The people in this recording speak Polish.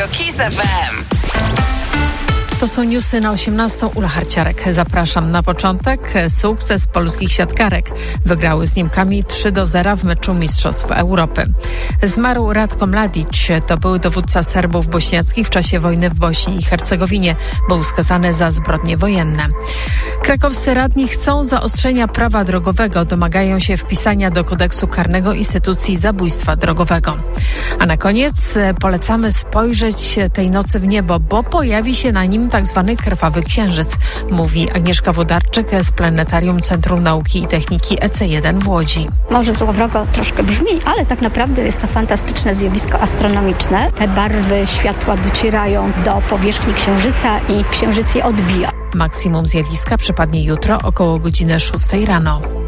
Radio Kiss FM. To są newsy na 18. Ula Harciarek. Zapraszam na początek. Sukces polskich siatkarek. Wygrały z Niemkami 3-0 w meczu Mistrzostw Europy. Zmarł Ratko Mladić. To był dowódca Serbów bośniackich w czasie wojny w Bośni i Hercegowinie. Był skazany za zbrodnie wojenne. Krakowscy radni chcą zaostrzenia prawa drogowego. Domagają się wpisania do kodeksu karnego instytucji zabójstwa drogowego. A na koniec polecamy spojrzeć tej nocy w niebo, bo pojawi się na nim tak zwany krwawy księżyc, mówi Agnieszka Wodarczyk z Planetarium Centrum Nauki i Techniki EC1 w Łodzi. Może złowrogo troszkę brzmi, ale tak naprawdę jest to fantastyczne zjawisko astronomiczne. Te barwy światła docierają do powierzchni księżyca i księżyc je odbija. Maksimum zjawiska przypadnie jutro około godziny 6 rano.